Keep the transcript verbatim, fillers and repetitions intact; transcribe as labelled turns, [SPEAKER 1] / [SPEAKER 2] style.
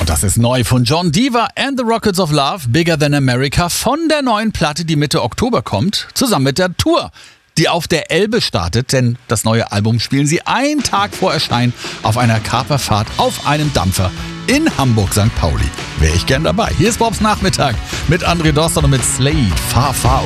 [SPEAKER 1] Und das ist neu von John Diva and the Rockets of Love, Bigger Than America, von der neuen Platte, die Mitte Oktober kommt, zusammen mit der Tour, die auf der Elbe startet, denn das neue Album spielen sie einen Tag vor Erscheinen auf einer Kaperfahrt auf einem Dampfer in Hamburg-Sankt Pauli. Wäre ich gern dabei. Hier ist Bobs Nachmittag mit André Doston und mit Slade. Fahr, fahr